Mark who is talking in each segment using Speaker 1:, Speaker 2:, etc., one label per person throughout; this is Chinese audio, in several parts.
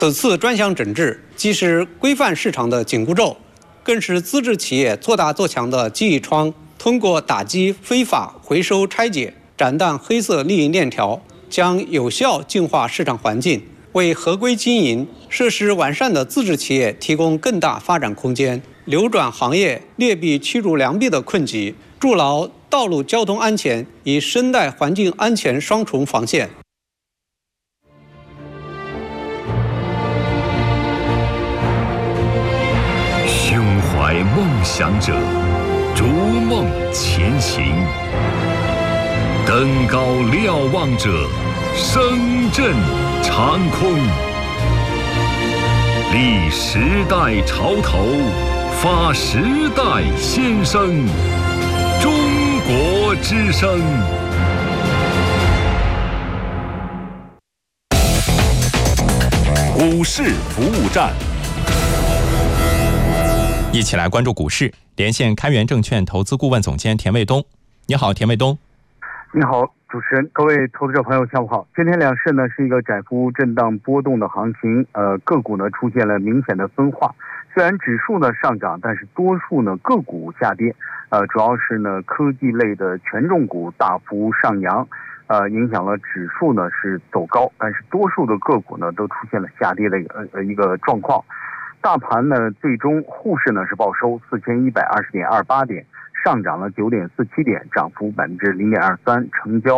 Speaker 1: 此次专项整治既是规范市场的紧箍咒，更是资质企业做大做强的记忆窗。通过打击非法回收拆解，斩断黑色利益链条，将有效净化市场环境，为合规经营、设施完善的自治企业提供更大发展空间，扭转行业劣币驱逐良币的困局，筑牢道路交通安全与生态环境安全双重防线。
Speaker 2: 胸怀梦想者，逐梦前行；登高瞭望者，声震长空。立时代潮头，发时代先声。中国之声。股市服务站。
Speaker 3: 一起来关注股市，连线开源证券投资顾问总监田卫东。你好，田卫东。
Speaker 4: 你好，主持人，各位投资者朋友，下午好。今天两市呢是一个窄幅震荡波动的行情，个股呢出现了明显的分化。虽然指数呢上涨，但是多数呢个股下跌，主要是呢科技类的权重股大幅上扬，影响了指数呢是走高，但是多数的个股呢都出现了下跌的一个状况。大盘呢最终沪市呢是报收4120.28点，上涨了9.47点，涨幅0.23%，成交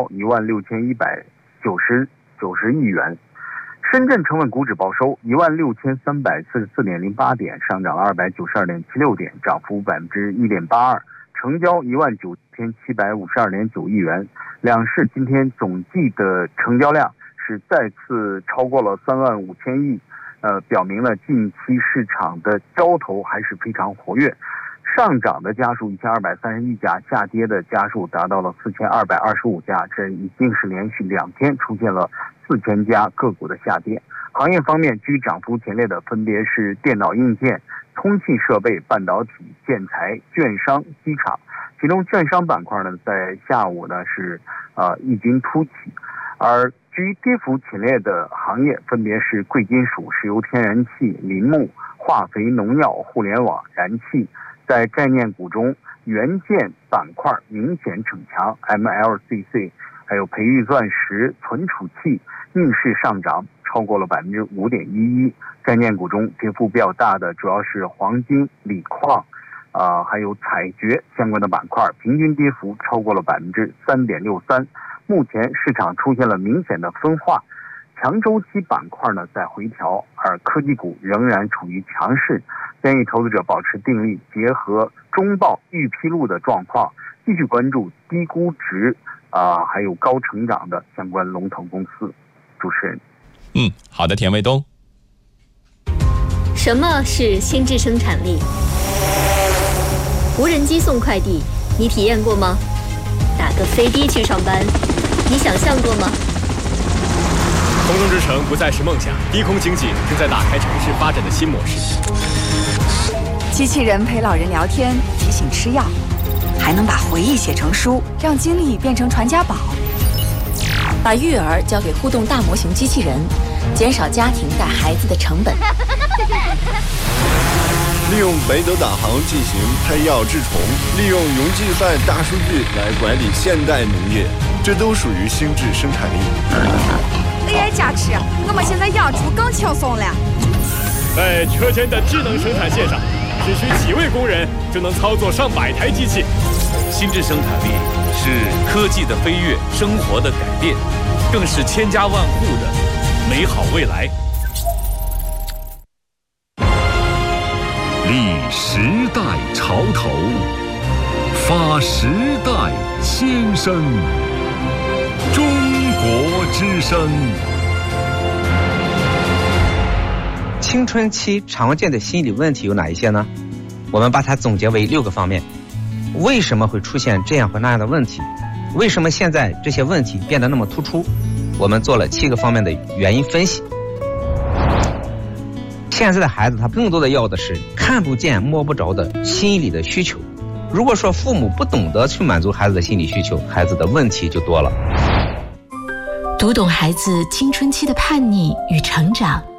Speaker 4: 16190亿元。深圳成分股指报收16344.08点，上涨了292.76点，涨幅1.82%，成交19752.9亿元。两市今天总计的成交量是再次超过了35000亿，表明了近期市场的交投还是非常活跃。上涨的家数1231家，下跌的家数达到了4225家，这已经是连续2天出现了4000家个股的下跌。行业方面居涨幅前列的分别是电脑硬件、通信设备、半导体、建材、券商、机场。其中券商板块呢在下午呢是异军突起，而居跌幅前列的行业分别是贵金属、石油天然气、林木、化肥、农药、互联网、燃气。在概念股中，元件板块明显逞强， MLCC 还有培育钻石、存储器逆势上涨，超过了5.11%。概念股中跌幅比较大的主要是黄金、锂矿还有采掘相关的板块，平均跌幅超过了3.63%。目前市场出现了明显的分化，强周期板块呢在回调，而科技股仍然处于强势。建议投资者保持定力，结合中报预披露的状况，继续关注低估值还有高成长的相关龙头公司。主持人。
Speaker 3: 好的，田卫东。
Speaker 5: 什么是心智生产力？无人机送快递，你体验过吗？打个飞的去上班，你想象过吗？
Speaker 6: 空中之城不再是梦想，低空经济正在打开城市发展的新模式。
Speaker 7: 机器人陪老人聊天，提醒吃药，还能把回忆写成书，让经历变成传家宝。
Speaker 8: 把育儿交给互动大模型机器人，减少家庭带孩子的成本。
Speaker 9: 利用北斗导航进行拍药治虫，利用云计算大数据来管理现代农业，这都属于心智生产力。
Speaker 7: AI 加持，我们现在养猪更轻松了。
Speaker 6: 在车间的智能生产线上，只需几位工人就能操作上百台机器。
Speaker 10: 心智生产力是科技的飞跃，生活的改变，更是千家万户的美好未来。
Speaker 2: 立时代潮头，发时代先声。中国之声。
Speaker 11: 青春期常见的心理问题有哪一些呢？我们把它总结为6个方面。为什么会出现这样或那样的问题？为什么现在这些问题变得那么突出？我们做了7个方面的原因分析。现在的孩子他更多的要的是看不见摸不着的心理的需求。如果说父母不懂得去满足孩子的心理需求，孩子的问题就多了。
Speaker 8: 读懂孩子青春期的叛逆与成长，